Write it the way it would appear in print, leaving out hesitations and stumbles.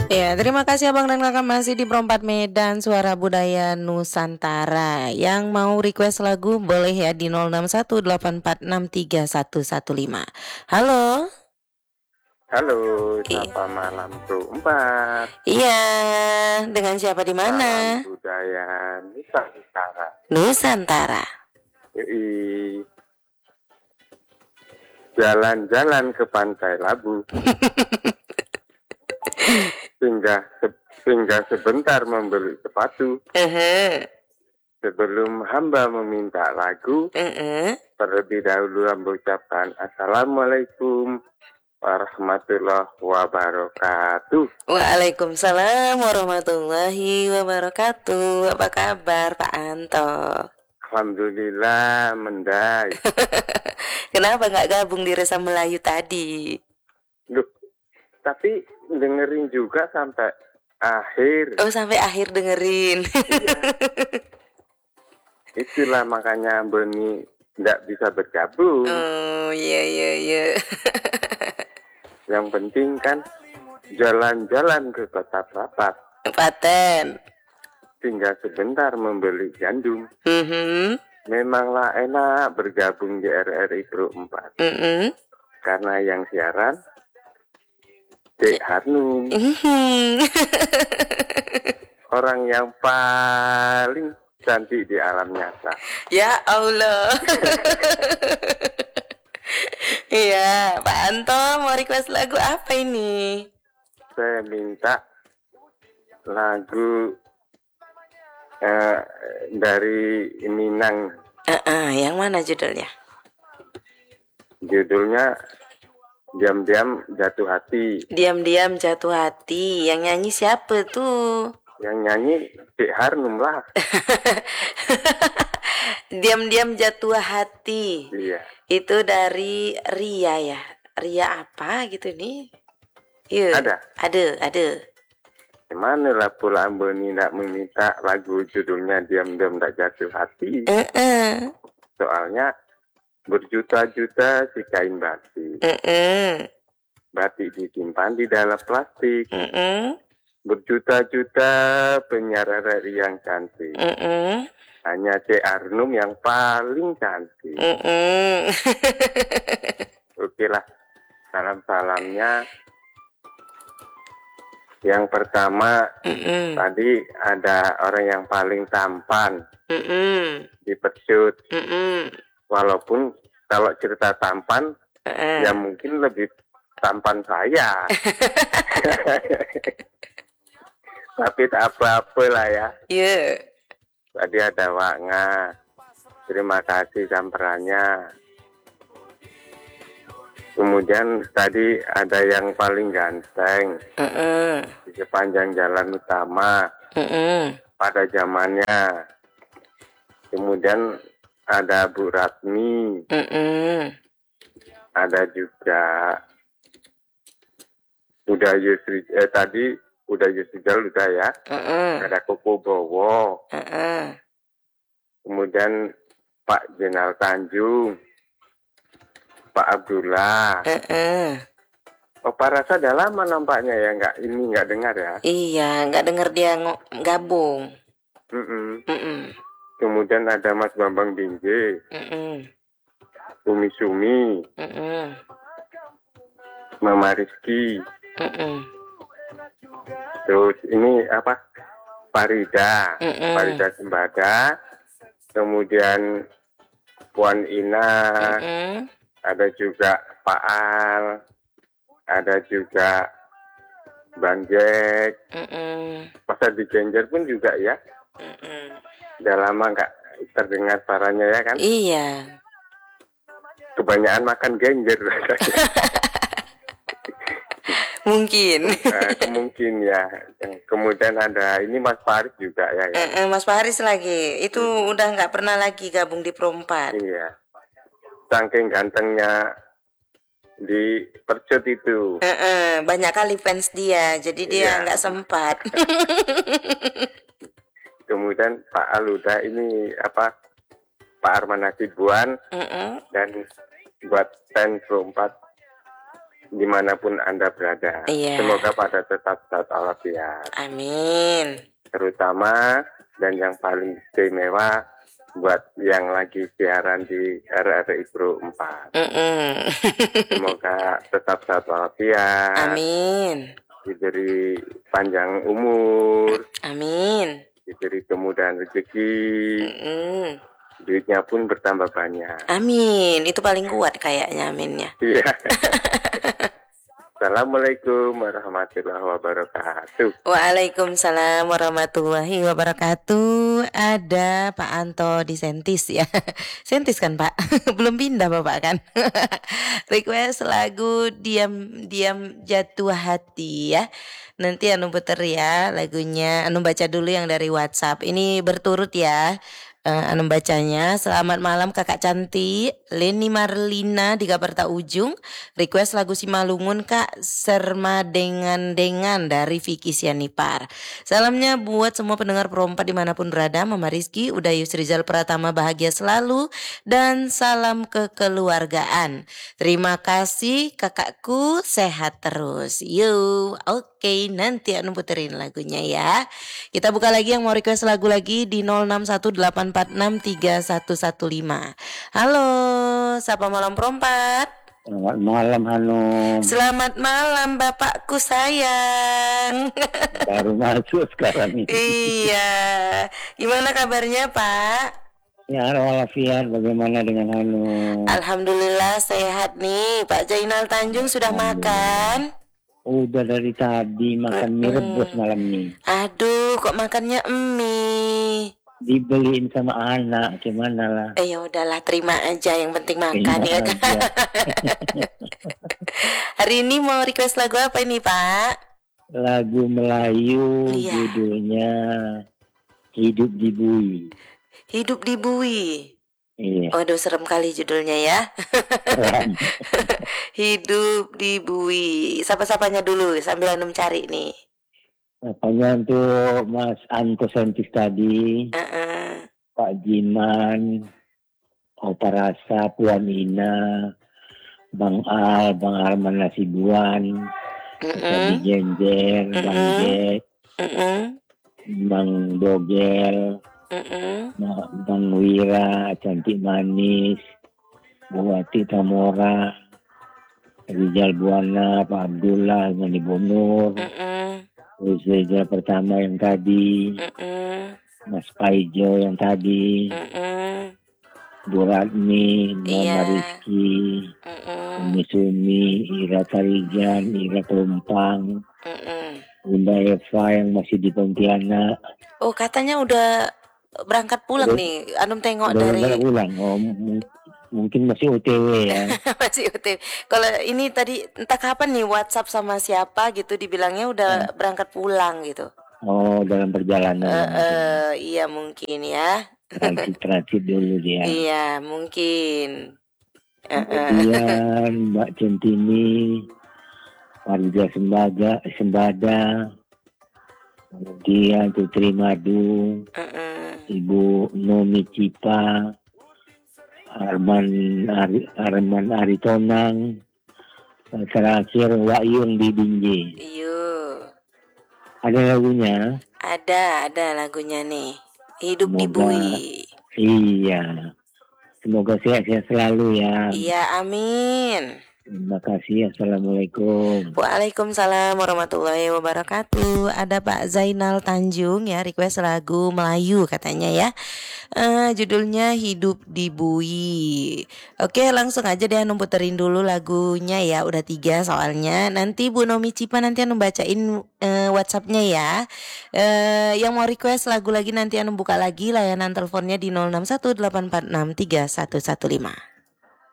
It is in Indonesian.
Ya, terima kasih Abang dan Kakak masih di Perompat Medan Suara Budaya Nusantara. Yang mau request lagu boleh ya di 0618463115. Halo. Halo, I- sapa malam Bro 4. iya, dengan siapa di Salam mana? budaya Nusantara. Nusantara. Yoi. Jalan-jalan ke Pantai Labu. Singgah sebentar membeli sepatu. Sebelum hamba meminta lagu, terlebih dahulu hamba ucapkan Assalamualaikum warahmatullahi wabarakatuh. Waalaikumsalam warahmatullahi wabarakatuh. Apa kabar Pak Anto? Alhamdulillah mendai. Kenapa nggak gabung di Resa Melayu tadi? Loh, tapi dengerin juga sampai akhir. Oh, sampai akhir dengerin. Itulah makanya Beni tidak bisa bergabung. Oh, iya. Yang penting kan jalan-jalan ke kota Prapat. Paten. Tinggal sebentar membeli gandum. Memanglah enak bergabung di RRI Pro 4. Karena yang siaran Dek Hanum. Orang yang paling cantik di alam nyata. Ya Allah. Iya, Pak Anto mau request lagu apa ini? Saya minta lagu dari Minang. Yang mana judulnya? Judulnya Diam-diam Jatuh Hati. Diam-diam jatuh hati. Yang nyanyi siapa tuh? Yang nyanyi Dek Harnum lah. Diam-diam jatuh hati. Iya. Itu dari Ria ya. Ria apa gitu nih? Iya. Ada. Gimana lah pula Beni nak meminta lagu judulnya Diam-diam Tak Jatuh Hati. Soalnya berjuta-juta si kain batik. Batik disimpan di dalam plastik. Berjuta-juta penyiar RRI yang cantik. Hanya Dek Arnum yang paling cantik. Oke lah, salam-salamnya. Yang pertama, tadi ada orang yang paling tampan di Pecut. Walaupun kalau cerita tampan, ya mungkin lebih tampan saya. Tapi tak apa-apa lah ya. Iya. Tadi ada Wanga. Terima kasih samperannya. Kemudian tadi ada yang paling ganteng di sepanjang jalan utama pada zamannya. Kemudian ada Bu Ratmi. Ada juga udah Yusri tadi udah Yusrijal udah ya. Ada Koko Bowo. Kemudian Pak Jenal Tanjung. Pak Abdullah. Opa Rasa udah lama nampaknya ya nggak dengar ya. Iya, nggak dengar dia gabung. Kemudian ada Mas Bambang Binje. Umi Sumi. Mama Rizky. Terus ini apa? Farida. Farida Sembada. Kemudian Puan Ina. Ada juga Pak Al, ada juga Bang Jack, Pasar di Genjer pun juga ya. Udah lama nggak terdengar suaranya ya kan? Iya. Kebanyakan makan genjer. Mungkin. Mungkin ya. Kemudian ada ini Mas Faris juga ya. Mas Faris lagi. Itu udah nggak pernah lagi gabung di Pro 4. Iya. Saking gantengnya di Percut itu. Banyak kali fans dia, jadi dia nggak sempat. Kemudian Pak Aluda ini apa? Pak Arman Hasibuan dan buat fans Pro 4 dimanapun Anda berada. Iya. Semoga pada tetap sehat walafiat. Amin. Terutama dan yang paling istimewa buat yang lagi siaran di RRI Pro 4. Semoga tetap sehat walafiat. Amin. Diberi panjang umur. Amin. Diberi kemudahan rezeki. Duitnya pun bertambah banyak. Amin. Itu paling kuat kayaknya aminnya. Iya. Assalamualaikum warahmatullahi wabarakatuh. Waalaikumsalam warahmatullahi wabarakatuh. Ada Pak Anto di Sentis ya. Sentis kan Pak? Belum pindah Bapak kan? Request lagu Diam Jatuh Hati ya. Nanti anu puter ya lagunya. Anu baca dulu yang dari WhatsApp. Ini berturut ya. Anu bacanya. Selamat malam kakak cantik Leni Marlina di Gaberta Ujung. Request lagu Simalungun Kak Serma dengan dari Vicky Sianipar. Salamnya buat semua pendengar Pro 4 dimanapun berada. Mama Rizky, Uda Yusrizal Pratama bahagia selalu. Dan salam kekeluargaan. Terima kasih kakakku, sehat terus. Yo, oke, nanti anu puterin lagunya ya. Kita buka lagi yang mau request lagu lagi di 0618463115. Halo, sapa malam Pro 4. Selamat malam Hanum. Selamat malam bapakku sayang. Baru masuk sekarang ini. Iya. Gimana kabarnya Pak? Ya walafiat, bagaimana dengan Hanum? Alhamdulillah sehat nih. Pak Jainal Tanjung sudah makan? Udah dari tadi makan mie rebus malam ini. Aduh, kok makannya mie? Dibeliin sama anak, gimana lah. Ya udahlah, terima aja, yang penting makan ya kan. Hari ini mau request lagu apa ini Pak? Lagu Melayu, Iya. judulnya Hidup di Bui. Hidup di Bui. Iya. Waduh, serem kali judulnya ya. Hidup di Bui. Sapa-sapanya dulu sambil Anum cari nih. Apanya untuk Mas Anto Sentis tadi, Pak Jiman, Opa Rasa, Puan Ina, Bang Al, Bang Arman Nasibuan, Tadi Jenjer, Bang Jack, Bang Dogel, Bang Wira, Cantik Manis, Buati Tamora, Rizal Buana, Pak Abdullah, Mani Bonur, Rizal pertama yang tadi, Mas Paijo yang tadi, Bu Radmi, Mama Rizky, Umi Sumi, Ira Tarijan, Ira Pelumpang, Bunda Eva yang masih di Pontianak. Oh, katanya udah berangkat pulang nih. Anum tengok Udah dari pulang. Oh, mungkin masih OTW ya. masih OTW. Kalau ini tadi entah kapan nih WhatsApp sama siapa gitu dibilangnya udah berangkat pulang gitu. Oh, dalam perjalanan. Iya mungkin ya. Transit dulu dia. Iya mungkin. Kemudian Mbak Centini, Warga Sembada, kemudian Putri Madu, Ibu Nomi Cipa, Arman Aritonang, terakhir Wayung di Binjai. Iya. Ada lagunya? Ada lagunya nih. Hidup di Bui. Iya. Semoga sehat-sehat selalu ya. Iya, amin. Terima kasih. Assalamualaikum. Waalaikumsalam warahmatullahi wabarakatuh. Ada Pak Zainal Tanjung ya, request lagu Melayu katanya ya. Judulnya Hidup di Bui. Oke, langsung aja deh Anum puterin dulu lagunya ya. Udah 3 soalnya. Nanti Bu Nomi Cipa nanti Anum bacain WhatsAppnya ya. Yang mau request lagu lagi nanti Anum buka lagi layanan teleponnya di 0618463115.